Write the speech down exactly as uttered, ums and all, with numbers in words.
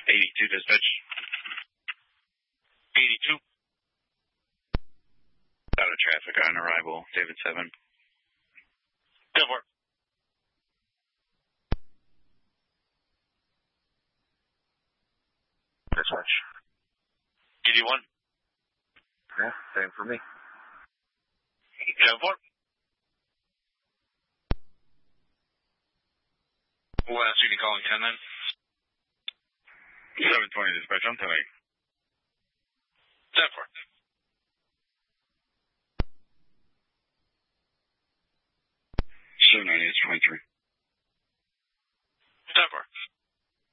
eighty-two dispatch. eighty-two. Out of traffic on arrival, David seven. Go for it. Dispatch. D D one. Yeah, same for me. Go for it. Last unit calling ten then. seven twenty dispatch on ten eight. ten four.